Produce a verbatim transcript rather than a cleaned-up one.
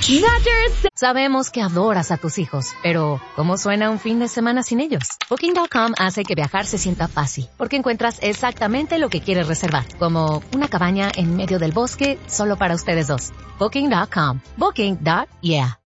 Snatchers. Sabemos que adoras a tus hijos, pero ¿cómo suena un fin de semana sin ellos? Booking punto com hace que viajar se sienta fácil, porque encuentras exactamente lo que quieres reservar, como una cabaña en medio del bosque solo para ustedes dos. Booking punto com. Booking. Yeah.